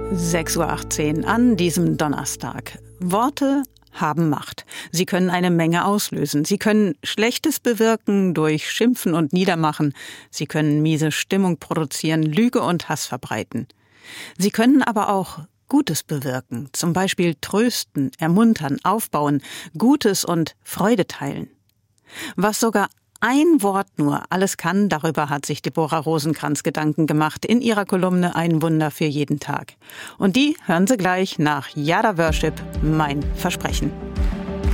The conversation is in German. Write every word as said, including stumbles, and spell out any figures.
sechs Uhr achtzehn an diesem Donnerstag. Worte haben Macht. Sie können eine Menge auslösen. Sie können Schlechtes bewirken durch Schimpfen und Niedermachen. Sie können miese Stimmung produzieren, Lüge und Hass verbreiten. Sie können aber auch Gutes bewirken, zum Beispiel trösten, ermuntern, aufbauen, Gutes und Freude teilen. Was sogar ein Wort nur alles kann, darüber hat sich Deborah Rosenkranz Gedanken gemacht in ihrer Kolumne Ein Wunder für jeden Tag. Und die hören Sie gleich nach Yada Worship, mein Versprechen.